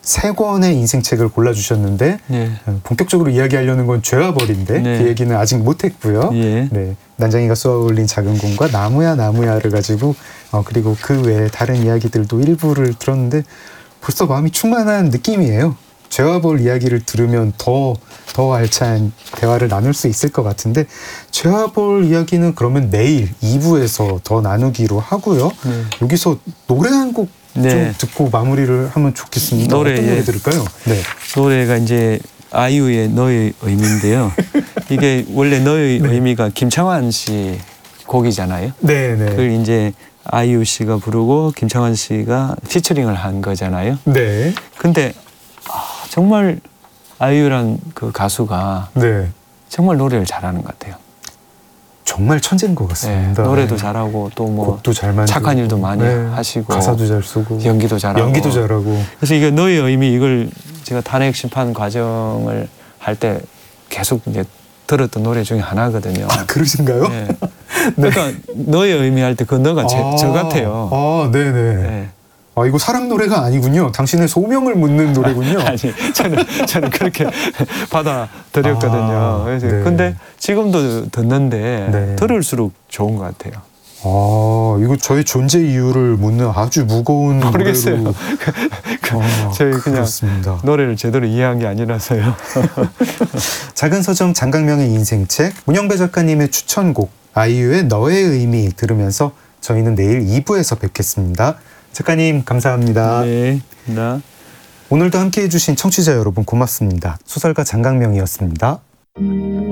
세 권의 인생책을 골라주셨는데 네. 본격적으로 이야기하려는 건 죄와 벌인데 네. 그 얘기는 아직 못했고요. 예. 네, 난장이가 쏘아 올린 작은 공과 나무야 나무야를 가지고 그리고 그 외에 다른 이야기들도 일부를 들었는데 벌써 마음이 충만한 느낌이에요. 죄와 벌 이야기를 들으면 더 알찬 대화를 나눌 수 있을 것 같은데 죄와 벌 이야기는 그러면 내일 2부에서 더 나누기로 하고요. 네. 여기서 노래 한 곡 좀 네. 듣고 마무리를 하면 좋겠습니다. 노래, 어떤 노래 예. 들을까요? 네. 노래가 이제 아이유의 너의 의미인데요. 이게 원래 너의 네. 의미가 김창완 씨 곡이잖아요. 네네. 그걸 이제 아이유 씨가 부르고 김창완 씨가 피처링을 한 거잖아요. 네. 근데 정말 아이유란 그 가수가 네. 정말 노래를 잘하는 것 같아요. 정말 천재인 것 같습니다. 노래도 네. 잘하고 또 뭐 곡도 잘 만들고 착한 일도 많이 하시고 가사도 잘 쓰고 연기도 잘하고 연기도 잘하고 그래서 이게 너의 의미 이걸 제가 탄핵 심판 과정을 할 때 계속 이제 들었던 노래 중에 하나거든요. 그러신가요? 네. 그러니까 너의 의미 할 때 그 너가 저 같아요. 네네. 네. 이거 사랑 노래가 아니군요. 당신의 소명을 묻는 노래군요. 아니 저는 그렇게 받아들였거든요. 그래서 네. 근데 지금도 듣는데 네. 들을수록 좋은 것 같아요. 이거 저의 존재 이유를 묻는 아주 무거운 모르겠어요. 노래로. 저희 그냥 그렇습니다. 노래를 제대로 이해한 게 아니라서요. 작은 서점 장강명의 인생책 문영배 작가님의 추천곡 아이유의 너의 의미 들으면서 저희는 내일 2부에서 뵙겠습니다. 작가님 감사합니다. 네. 나. 오늘도 함께해 주신 청취자 여러분 고맙습니다. 소설가 장강명이었습니다.